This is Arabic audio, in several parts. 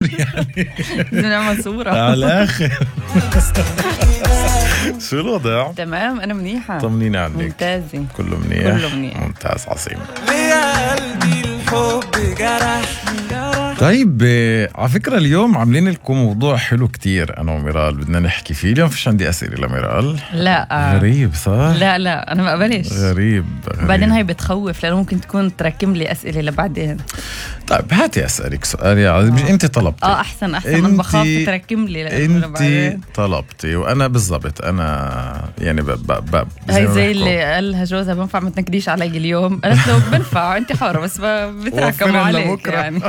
يعني بدنا نعمل صورة على الآخر. شو الوضع؟ تمام، أنا منيحة. طمنيني عنك. ممتازة. كله منيح. كله منيح. ممتاز، عظيم. طيب على فكرة اليوم عاملين لكم موضوع حلو كتير أنا وميرال بدنا نحكي فيه. اليوم فيش عندي أسئلة لميرال. لا غريب صح؟ لا أنا ما قبلش. غريب. بعدين هاي بتخوف لأنه ممكن تكون تركم لي أسئلة لبعدين. طيب هاتي أسألك سؤال يا عزيزي. أنت طلبتي. أحسن من بخاف تركم لي. أنت طلبتي وأنا بالضبط أنا يعني هاي زي اللي قالها جوزها بنفع ما تنكديش علي اليوم. قالت له بنفع أنت حارة بس بتراكموا عليك يعني.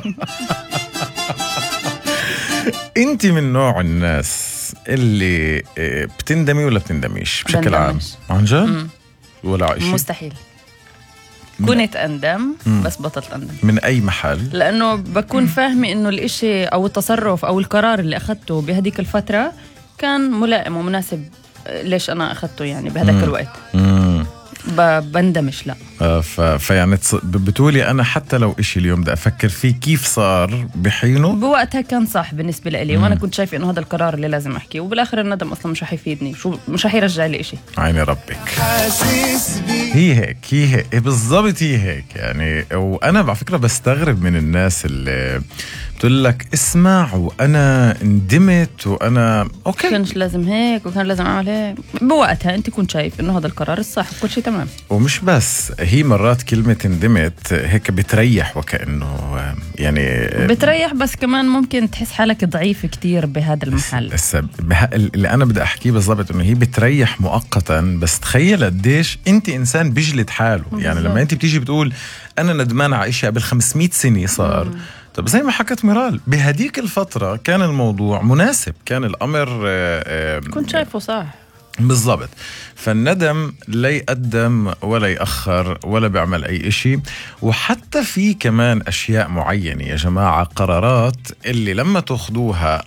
انت من نوع الناس اللي بتندمي ولا بتندميش بشكل عام؟ عن جد؟ ولا عايشة؟ مستحيل. كنت أندم بس بطلت أندم من أي محل، لأنه بكون فاهمة إنه الإشي أو التصرف أو القرار اللي أخذته بهديك الفترة كان ملائم ومناسب ليش أنا أخذته يعني بهداك الوقت. بندمش لا. فيعني بتقولي أنا حتى لو إشي اليوم بدي أفكر فيه كيف صار بحينه بوقتها كان صح بالنسبة لي وأنا كنت شايفة إنه هذا القرار اللي لازم أحكيه، وبالآخر الندم أصلا مش حيفيدني، مش حيرجع لي إشي. عيني ربك. هي هيك بالضبط هي هيك يعني. وأنا على فكرة بستغرب من الناس اللي بتقول لك اسمع وأنا ندمت وأنا أوكي كانش لازم هيك وكان لازم أعمل هيك. بوقتها أنت كنت شايف إنه هذا القرار الصح وكل شيء تمام. ومش بس هي مرات كلمة ندمت هيك بتريح وكأنه يعني بتريح، بس كمان ممكن تحس حالك ضعيف كتير بهذا المحل. اللي أنا بدي أحكيه بالضبط إنه هي بتريح مؤقتا، بس تخيل قديش أنت إنسان بيجلد حاله. يعني لما أنت بتيجي بتقول أنا ندمان على إشي قبل 500 سنة صار. طب زي ما حكت ميرال بهديك الفترة كان الموضوع مناسب، كان الأمر كنت شايفه صح بالضبط. فالندم لا يقدم ولا يأخر ولا بيعمل أي إشي. وحتى في كمان أشياء معينة يا جماعة، قرارات اللي لما تاخدوها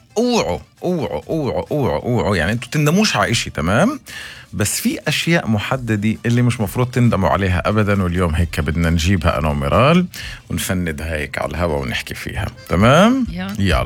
اوعوا يعني انتوا تندموش على إشي تمام، بس في أشياء محددة اللي مش مفروض تندموا عليها أبدا. واليوم هيك بدنا نجيبها أنا وميرال ونفندها هيك على الهوا ونحكي فيها. تمام؟ يلا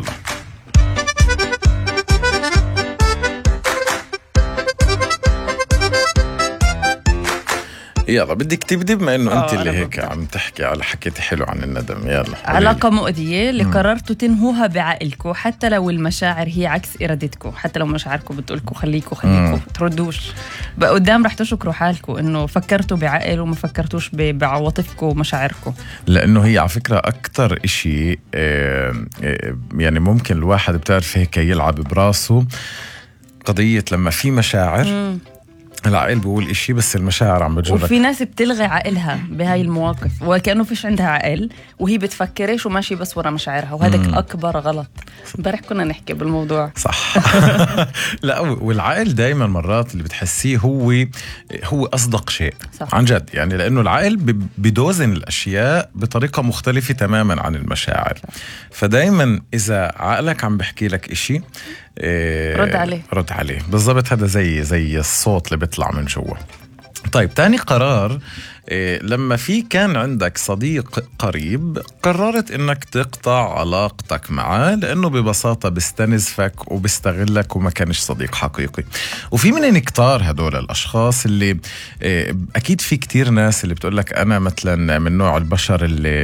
يلا بدك تبدي بما انه انت اللي هيك عم تحكي على حكيتي حلو عن الندم. يلا. علاقة مؤذية اللي قررتوا تنهوها بعقلكم حتى لو المشاعر هي عكس إرادتكم، حتى لو مشاعركم بتقولكم خليكوا تردوش بقى قدام، رح تشكروا حالكم انه فكرتوا بعقل وما فكرتوش بعواطفكم ومشاعركم. لانه هي على فكرة اكتر اشي يعني ممكن الواحد بتعرف هيك يلعب براسه قضية لما في مشاعر العقل بيقول إشي بس المشاعر عم بتجرك. وفي ناس بتلغي عقلها بهاي المواقف وكأنه فيش عندها عقل وهي بتفكرش وماشي بس ورا مشاعرها، وهذاك أكبر غلط. امبارح كنا نحكي بالموضوع صح. لا والعقل دايما مرات اللي بتحسيه هو أصدق شيء صح. عن جد يعني، لأنه العقل بدوزن الأشياء بطريقة مختلفة تماما عن المشاعر صح. فدايما إذا عقلك عم بحكي لك إشي رد عليه بالضبط. هذا زي الصوت اللي بيطلع من جوا. طيب تاني قرار، لما كان عندك صديق قريب قررت انك تقطع علاقتك معه لانه ببساطة بيستنزفك وبيستغلك وما كانش صديق حقيقي. وفي منين كتار هدول الاشخاص اللي اكيد في كتير ناس اللي بتقولك انا مثلا من نوع البشر اللي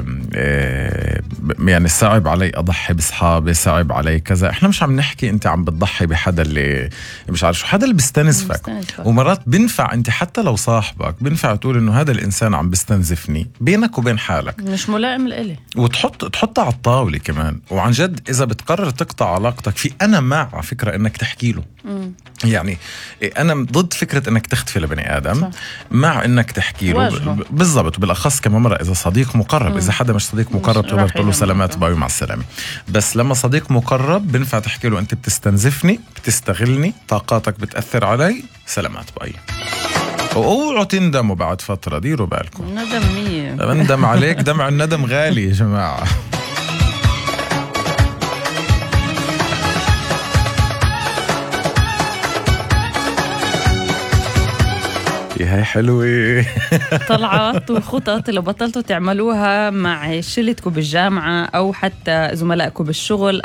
يعني صعب علي اضحي بصحابي، صعب علي كذا. احنا مش عم نحكي انت عم بتضحي بحدا اللي مش عارف شو، حدا اللي بيستنزفك. ومرات بنفع انت حتى لو صاحبك بنفع تقول انه هذا الانسان عم بيستنزفني بينك وبين حالك، مش ملائم لإلي، تحطها على الطاولة كمان. وعن جد اذا بتقرر تقطع علاقتك انا مع فكرة انك تحكي له. يعني انا ضد فكرة انك تختفي لبني ادم صح. مع انك تحكي له بالضبط، وبالاخص كمان مرة اذا صديق مقرب. اذا حدا مش صديق مقرب تقدر تقول له سلامات باي مع السلامة، بس لما صديق مقرب بنفع تحكي له انت بتستنزفني، بتستغلني، طاقاتك بتأثر علي، سلامات باي. اوعوا تندموا بعد فترة، ديروا بالكم. ندم مين؟ ندم عليك، دمع الندم غالي يا جماعة. هاي حلوة. طلعات وخطط اللي بطلتوا تعملوها مع شلتكم بالجامعة أو حتى زملائكم بالشغل